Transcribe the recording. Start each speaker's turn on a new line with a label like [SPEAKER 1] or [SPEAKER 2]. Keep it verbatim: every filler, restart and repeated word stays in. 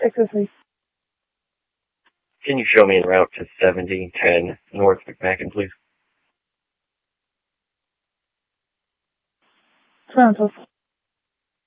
[SPEAKER 1] six oh three.
[SPEAKER 2] Can you show me en route to seventy ten North McMacken, please?
[SPEAKER 1] Toronto.